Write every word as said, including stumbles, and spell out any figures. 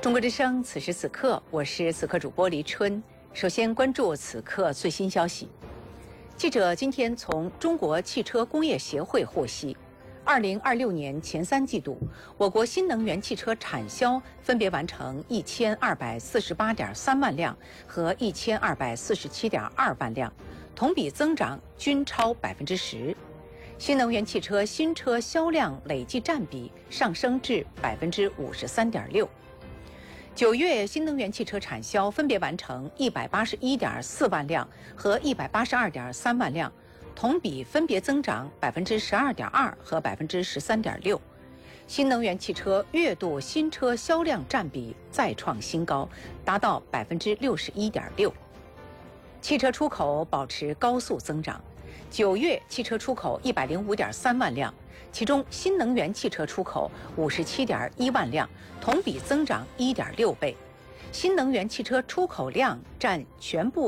中国之声，此时此刻，我是此刻主播黎春。首先关注此刻最新消息。记者今天从中国汽车工业协会获悉，二零二六年前三季度，我国新能源汽车产销分别完成一千二百四十八点三万辆和一千二百四十七点二万辆，同比增长均超百分之十。新能源汽车新车销量累计占比上升至百分之五十三点六。九月新能源汽车产销分别完成一百八十一点四万辆和一百八十二点三万辆，同比分别增长百分之十二点二和百分之十三点六。新能源汽车月度新车销量占比再创新高，达到百分之六十一点六。汽车出口保持高速增长，九月汽车出口一百零五点三万辆，其中新能源汽车出口五十七点一万辆，同比增长一点六倍。新能源汽车出口量占全部